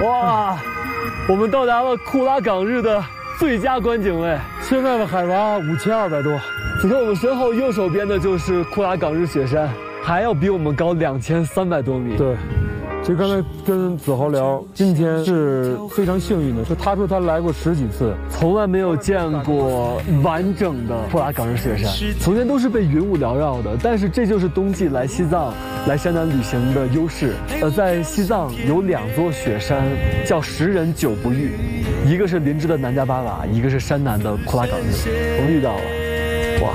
哇，我们到达了库拉岗日的最佳观景位， 现在的海拔5200多。 此刻我们身后右手边的就是库拉岗日雪山，还要比我们高2300多米。 对。其实刚才跟子豪聊，今天是非常幸运的，就他说他来过10几次， 从来没有见过完整的库拉岗日雪山，从前都是被云雾缭绕的。但是这就是冬季来西藏、来山南旅行的优势。在西藏有2座雪山叫10人9不遇，一个是林芝的南迦巴瓦，一个是山南的库拉岗日，我们遇到了。